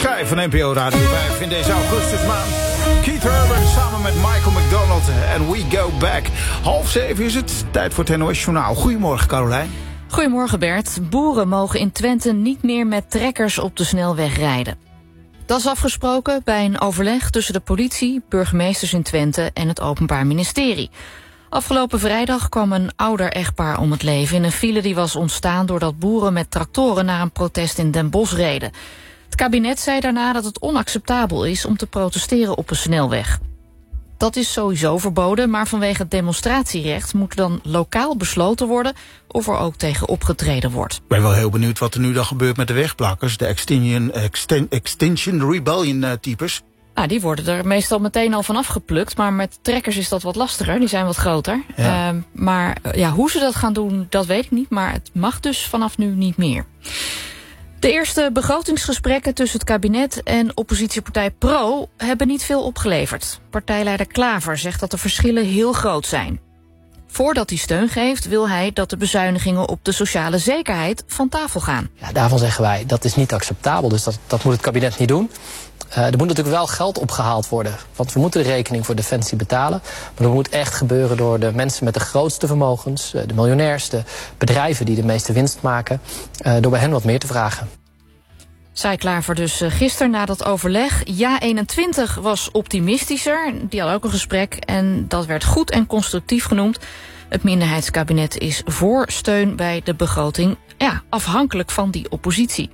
Schijf van NPO Radio 5 in deze augustusmaand. Keith Urban samen met Michael McDonald en We Go Back. 6:30 is het, tijd voor het NOS Journaal. Goedemorgen, Carolijn. Goedemorgen, Bert. Boeren mogen in Twente niet meer met trekkers op de snelweg rijden. Dat is afgesproken bij een overleg tussen de politie, burgemeesters in Twente en het Openbaar Ministerie. Afgelopen vrijdag kwam een ouder echtpaar om het leven in een file die was ontstaan doordat boeren met tractoren naar een protest in Den Bosch reden. Het kabinet zei daarna dat het onacceptabel is om te protesteren op een snelweg. Dat is sowieso verboden, maar vanwege het demonstratierecht moet er dan lokaal besloten worden of er ook tegen opgetreden wordt. Ik ben wel heel benieuwd wat er nu dan gebeurt met de wegplakkers, de Extinction Rebellion types. Nou, die worden er meestal meteen al van afgeplukt, maar met trekkers is dat wat lastiger, die zijn wat groter. Ja. Maar hoe ze dat gaan doen, dat weet ik niet, maar het mag dus vanaf nu niet meer. De eerste begrotingsgesprekken tussen het kabinet en oppositiepartij PRO hebben niet veel opgeleverd. Partijleider Klaver zegt dat de verschillen heel groot zijn. Voordat hij steun geeft, wil hij dat de bezuinigingen op de sociale zekerheid van tafel gaan. Ja, daarvan zeggen wij, dat is niet acceptabel, dus dat moet het kabinet niet doen. Er moet natuurlijk wel geld opgehaald worden, want we moeten de rekening voor Defensie betalen. Maar dat moet echt gebeuren door de mensen met de grootste vermogens, de miljonairs, de bedrijven die de meeste winst maken, door bij hen wat meer te vragen. Zei Klaver dus gisteren na dat overleg. Ja21 was optimistischer, die had ook een gesprek en dat werd goed en constructief genoemd. Het minderheidskabinet is voor steun bij de begroting, afhankelijk van die oppositie.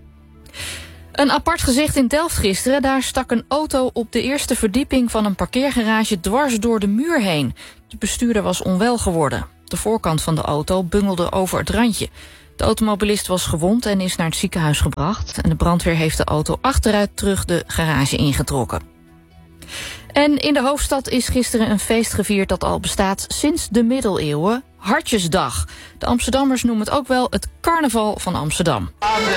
Een apart gezicht in Delft gisteren. Daar stak een auto op de eerste verdieping van een parkeergarage dwars door de muur heen. De bestuurder was onwel geworden. De voorkant van de auto bungelde over het randje. De automobilist was gewond en is naar het ziekenhuis gebracht. En de brandweer heeft de auto achteruit terug de garage ingetrokken. En in de hoofdstad is gisteren een feest gevierd dat al bestaat sinds de middeleeuwen. Hartjesdag. De Amsterdammers noemen het ook wel het carnaval van Amsterdam.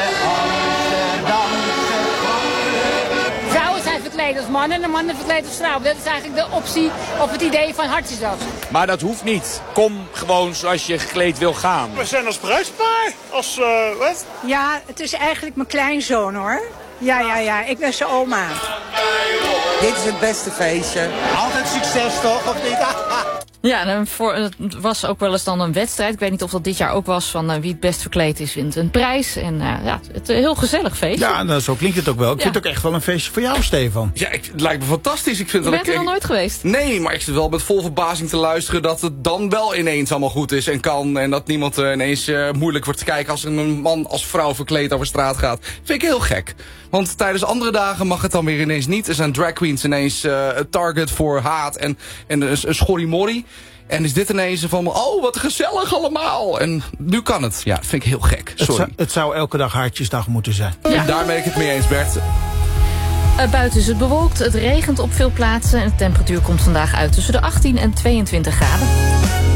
Vrouwen zijn verkleed als mannen en de mannen verkleed als vrouwen. Dat is eigenlijk de optie of het idee van Hartjesdag. Maar dat hoeft niet. Kom gewoon zoals je gekleed wil gaan. We zijn als bruidspaar. Wat? Ja, het is eigenlijk mijn kleinzoon hoor. Ja, ik ben zijn oma. Dit is het beste feestje. Altijd succes toch, of niet? Ja, het was ook wel eens dan een wedstrijd. Ik weet niet of dat dit jaar ook was van wie het best verkleed is wint een prijs. En het een heel gezellig feest. Ja, nou, zo klinkt het ook wel. Ik vind het ook echt wel een feestje voor jou, Stefan. Ja, het lijkt me fantastisch. Ik vind Je bent er nog nooit geweest? Nee, maar ik zit wel met vol verbazing te luisteren dat het dan wel ineens allemaal goed is en kan. En dat niemand ineens moeilijk wordt te kijken als een man als vrouw verkleed over straat gaat. Vind ik heel gek. Want tijdens andere dagen mag het dan weer ineens niet. Er zijn drag queens ineens een target voor haat en een schorrimorrie. En is dit ineens van, oh wat gezellig allemaal. En nu kan het. Ja, vind ik heel gek. Sorry. Het zou elke dag Hartjesdag moeten zijn. Ja. Daar ben ik het mee eens, Bert. Buiten is het bewolkt, het regent op veel plaatsen en de temperatuur komt vandaag uit tussen de 18 en 22 graden.